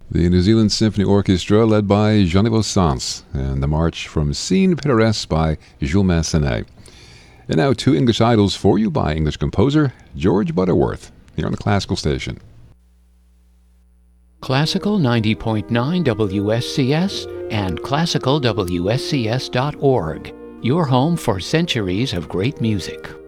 The New Zealand Symphony Orchestra, led by Jean-Yves Sans, and the march from Scene Pittoresque by Jules Massenet. And now 2 English idols for you by English composer George Butterworth, here on the Classical Station. Classical 90.9 WSCS and classicalwscs.org, your home for centuries of great music.